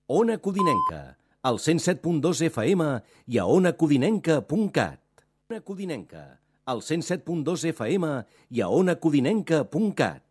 Ona Codinenca, al 107.2 FM i a onacodinenca.cat. Ona Codinenca, al 107.2 FM i a onacodinenca.cat.